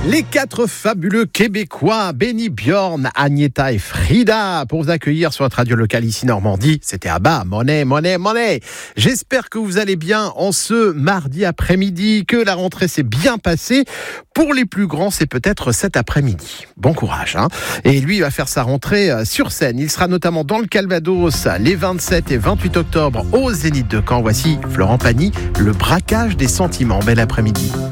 Les 4 fabuleux Québécois, Benny, Bjorn, Agneta et Frida, pour vous accueillir sur notre radio locale ici Normandie. C'était à bas, monnaie. J'espère que vous allez bien en ce mardi après-midi, que la rentrée s'est bien passée. Pour les plus grands, c'est peut-être cet après-midi. Bon courage, hein. Et lui, il va faire sa rentrée sur scène. Il sera notamment dans le Calvados les 27 et 28 octobre au Zénith de Caen. Voici Florent Pagny, le braquage des sentiments. Bel après-midi.